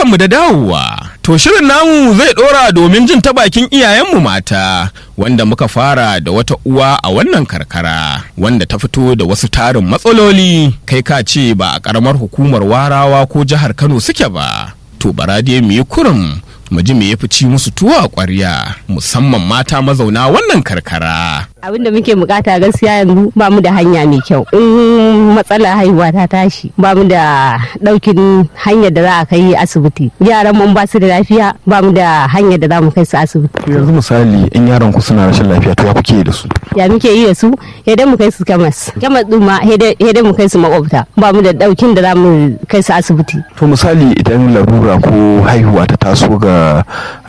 barkanmu da dawowa. To shirin namu zai ɗora domin jin ta bakin iyayenmu mata, wanda muka fara da wata uwa a wannan karkara, wanda ta fito da wasu tarin matsaloli, kai ka ce ba a ƙaramar hukumar Warawa ko jihar Kano suke ba. To bara dai mu yi kurum mu ji me ya fi ci musu tuwo a ƙwarya, musamman mata mazauna wannan karkara. Abin da muke bukata gaskiya yanzu ba mu da hanya mai kyau. In matsalar haihuwa ta tashi ba mu da daukin hanyar da za a kai asibiti. Yaran mun ba su da lafiya ba mu da hanyar da za mu kai su asibiti. Yanzu misali in yaran ku suna rashin lafiya to ya kuke da su? Ya muke yi da su? Idan mu kai su kemas. Kemas din ma idan mu kai su makwabta. Ba mu da daukin da za mu kai su asibiti. To misali idan larura ko haihuwa ta taso ga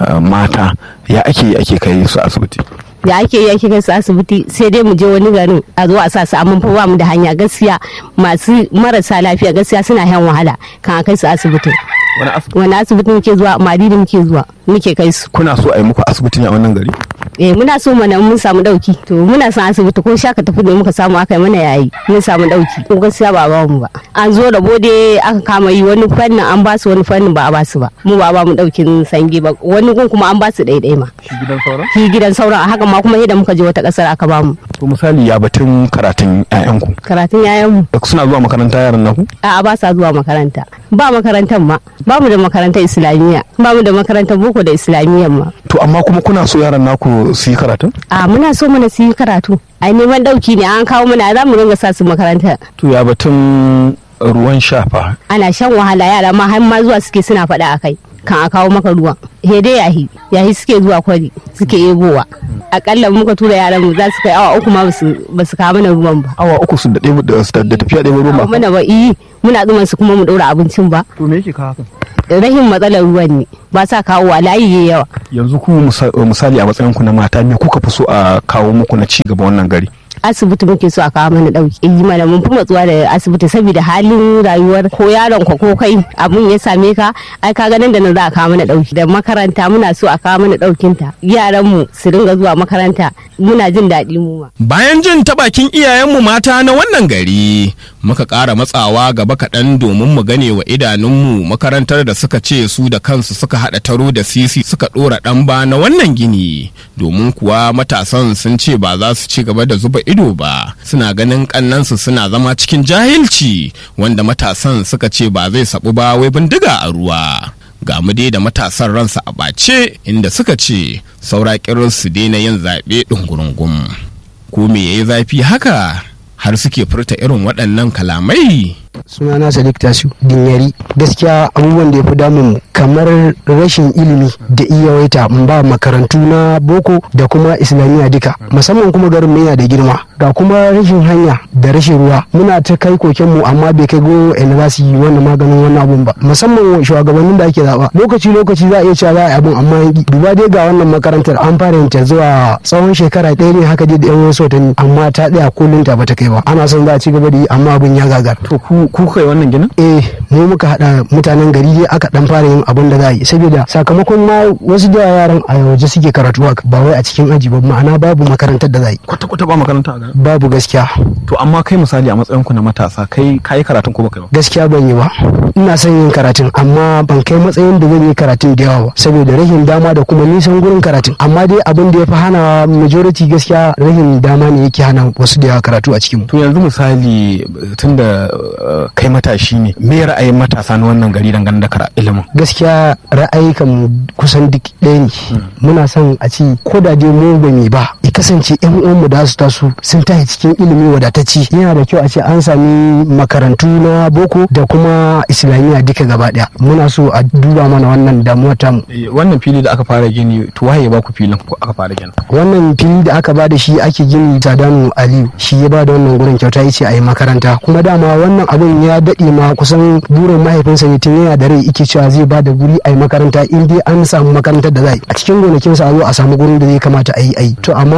mata ya ake kai su asibiti? Ya ake kai su asibiti sai dai mu je wani garin a zo a sa su, amma fa ba mu da hanya gaskiya. Masu marasa lafiya gaskiya suna yan wahala kan a kai su asibiti. Wani asibiti muke zuwa? Madina muke zuwa muke kai su. Kuna so a yi muku asibiti ne a wannan gari? Muna so mana mun samu dauki. To muna son asibiti ko shaka tafi ne muka samu aka yi mana yayi mun samu dauki. Ko gaskiya ba ba mu ba. An zo da bode aka kama yi wani fannin an ba su, wani fannin ba a ba su ba. Mu ba mu daukin sange ba. Wani gun kuma an ba su daidai ma. Shi gidan sauran a haka ma kuma yadda muka je wata kasar aka ba mu. To misali ya batun karatun ƴaƴanku? Karatun ƴaƴanmu suna zuwa makaranta yaran naku? A'a ba sa zuwa makaranta. Ba makarantar ma. Ba mu da makarantar islamiyya. Ba mu da makarantar boko da islamiyya ma. To amma kuma kuna so yaran naku su yi karatu? A muna so mana su yi karatu. Ai neman dauki ne an kawo mana za mu ringa sa su makaranta. To ya batun ruwan shafa? Ana shan wahala, yara ma har ma zuwa suke suna faɗa akai kan a kawo maka ruwan. Hede yahi suke zuwa kwari suke ebowa. Akalla muka tura yaran mu za su kai awa 3 ma ba su kawo mana ruwan ba. Awa 3 su da tafiya ɗaya ruwan ba? Muna ba muna zuman su kuma mu ɗora abincin ba. To me yake kawo haka? Rahin matsalar ruwan ne ba sa kawo wa layi yawa. Yanzu ku misali a matsayin ku na mata me kuka fi so a kawo muku na ci gaba wannan gari? Asibiti muke so a kawo mana dauki. Mana mun fi matsuwa da asibiti saboda halin rayuwar ko yaron ko kai abun ya same ka ai ka ganin da nan za a kawo mana dauki. Da makaranta muna so a kawo mana daukin ta. Yaran mu su ringa zuwa makaranta muna jin daɗi mu ma. Bayan jin ta bakin iyayenmu mata na wannan gari muka ƙara matsawa gaba kaɗan domin mu gane wa idanunmu makarantar da suka ce su da kansu suka haɗa taro da sisi suka ɗora ɗan ba na wannan gini, domin kuwa matasan sun ce ba za su ci gaba da zuba ido ba, suna ganin ƙannansu suna zama cikin jahilci, wanda matasan suka ce ba zai saɓu ba wai bindiga a ruwa. Ga mu dai da matasan ransa a ɓace inda suka ce saura ƙirin su daina yin zaɓe ɗungurungum. Ko me yayi zafi haka har suke furta irin waɗannan kalamai? Sunana Sadiq Tasu Dinyari. Gaskiya abubuwan da ya fi damun mu kamar rashin ilimi da iyawaita ba makarantu na boko da kuma islamiyya duka, musamman kuma garin mu yana da girma, ga kuma rashin hanya da rashin ruwa. Muna ta kai koken mu amma bai kai go za su yi wannan maganin wannan abun ba, musamman shugabannin da ake zaba lokaci za a iya cewa za a yi abun amma duba dai ga wannan makarantar an fara yin ta zuwa tsawon shekara 1 ne haka dai da yan wasu watanni amma ta tsaya kullum ta bata kai ba. Ana son za a ci gaba da yi amma abun ya gagar. To ku kai wannan ginin? Mu muka hada mutanen gari dai aka dan fara yin abin da za a yi, saboda sakamakon ma wasu da yaran a waje suke karatu ba wai a cikin aji ba, ma'ana babu makarantar da za a yi. Kwata ba makaranta a garin? Babu gaskiya. To amma kai misali a matsayin ku na matasa kai karatun ko baka yi ba? Gaskiya ban yi ba. Ina son yin karatun amma ban kai matsayin da zan yi karatun da yawa ba saboda rashin dama da kuma nisan gurin karatun. Amma dai abin da ya fi hana majority gaskiya rashin dama ne yake hana wasu da yawa karatu a cikin mu. To yanzu misali tunda kai matashi ne, me ra'ayin matasa na wannan gari dangane da ilimin? Gaskiya ra'ayi kan kusan duk ɗaya ne. Muna son a ci ko da dai mu ba mu ba ya kasance ƴan uwanmu da su taso sun tashi cikin ilimi wadatacce. Yana da kyau a ce an sami makarantu na boko da kuma islamiyya duka gaba ɗaya. Muna so a duba mana wannan damuwar tamu. Wannan fili da aka fara gini to waye ba ku filin ko aka fara gini? Wannan fili da aka ba da shi ake gini Sadanu Aliyu shi ya ba da wannan gurin kyauta yace a yi makaranta, kuma dama wannan abun ya daɗe ma kusan burin mahaifinsa ne tun yana da rai yake cewa zai ba da guri a yi makaranta in dai an samu makarantar da za a yi a cikin gonakinsa a zo a samu gurin da zai kamata a yi. To amma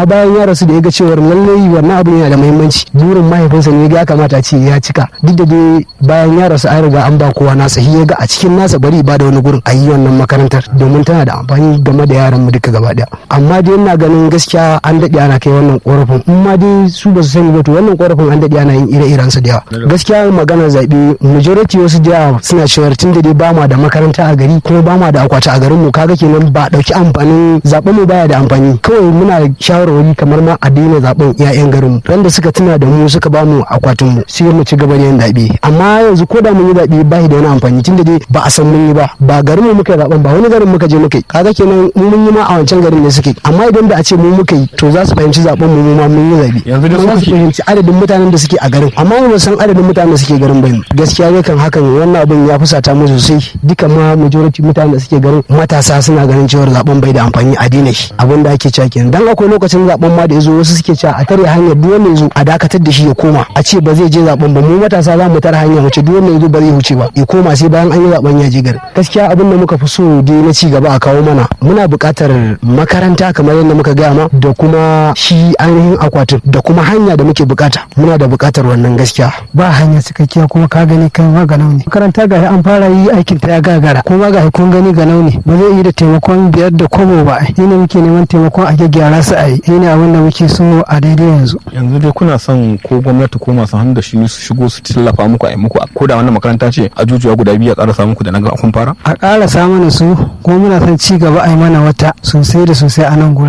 amma bayan ya rasu da ya ga cewar lallai wannan abu yana da muhimmanci, burin mahaifinsa ne ya kamata ce ya cika, duk da dai bayan ya rasu an riga an ba kowa nasa, shi ya ga a cikin nasa bari ba da wani gurin a yi wannan makarantar domin tana da amfani game da yaran mu duka gaba daya. Amma dai ina ganin gaskiya an daɗe ana kai wannan korafin, in ma dai su ba su sani ba to wannan korafin an daɗe ana yin ire-iren sa da yawa. Gaskiya maganar zaɓe majority wasu da yawa suna cewa tun da dai ba ma da makaranta a gari kuma ba ma da akwati a garin mu, kaga kenan ba ɗauki amfanin zaɓen mu baya da amfani, kawai muna shawarwari kamar ma a daina zaɓen 'ya'yan garin mu, wanda suka tuna da mu suka ba mu akwatin mu sai mu ci gaba da yin zaɓe. Amma yanzu ko da mun yi zaɓe ba shi da wani amfani tun da dai ba a san mun yi ba garin mu muka yi zaɓen ba wani garin muka je muka yi, kaga kenan mun yi ma a wancan garin ne suke, amma idan da a ce mu muka yi to za su fahimci zaɓen mu ma mun yi zaɓe, yanzu da za su fahimci adadin mutanen da suke a garin, amma mu san adadin mutanen da suke garin ba. Gaskiya ne kan hakan wannan abin ya fusata mu sosai, duka ma majority mutanen da suke garin matasa suna ganin cewa zaɓen bai da amfani a daina shi, abin da ake cewa kenan. Dan akwai lokacin zaɓen ma da ya zo wasu suke cewa a tare hanyar duk wanda ya zo a dakatar da shi ya koma, a ce ba zai je zaɓen ba, mu matasa za mu tare hanya wuce duk wanda ya zo ba zai wuce ba ya koma sai bayan an yi zaɓen ya je garin. Gaskiya abin da muka fi so dai na ci gaba a kawo mana, muna buƙatar makaranta kamar yadda muka gaya ma, da kuma shi ainihin akwatin da kuma hanya da muke buƙata, muna da buƙatar wannan gaskiya. Ba hanya cikakkiya kuma ka gani kai ma ga nauni, makaranta ga an fara yi aikin ta ya gagara, kuma ga kun gani ga nauni ba zai yi da taimakon biyar da kobo ba, ne muke neman taimakon a gyara su a yi, ne abin da muke so a daidai yanzu. Yanzu dai kuna son ko gwamnati ko masu hannu da shi su shigo su tallafa muku a yi muku, ko da wannan makaranta ce ajujuwa guda biyu a ƙarasa muku da na ga kun fara? A ƙarasa mana su kuma muna son ci gaba a yi mana wata sosai da sosai a nan gurin.